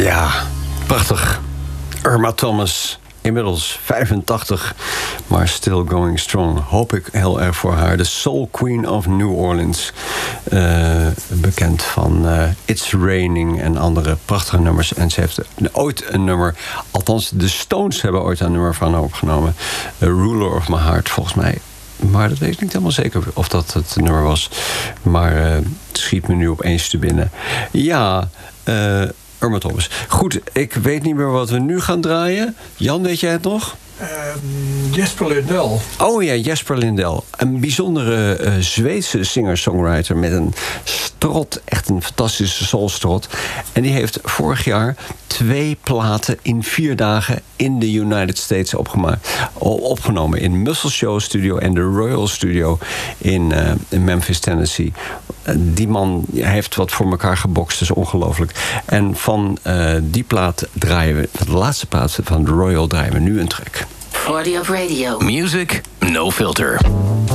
Ja, prachtig. Irma Thomas, inmiddels 85, maar still going strong. Hoop ik heel erg voor haar. De Soul Queen of New Orleans. Bekend van It's Raining en andere prachtige nummers. En ze heeft ooit een nummer, althans de Stones hebben ooit een nummer van haar opgenomen. Ruler of My Heart, volgens mij. Maar dat weet ik niet helemaal zeker of dat het nummer was. Maar het schiet me nu opeens te binnen. Ja, Irma Thomas. Goed, ik weet niet meer wat we nu gaan draaien. Jan, weet jij het nog? Jesper Lindell. Oh ja, Jesper Lindell. Een bijzondere Zweedse singer-songwriter met een strot. Echt een fantastische soulstrot. En die heeft vorig jaar 2 platen in 4 dagen in de United States opgenomen. In Muscle Show Studio en de Royal Studio in Memphis, Tennessee. Die man heeft wat voor elkaar gebokst, dat is ongelooflijk. En van die plaat draaien we, de laatste plaat van de Royal draaien we nu een track. 40 Up Radio. Music, no filter.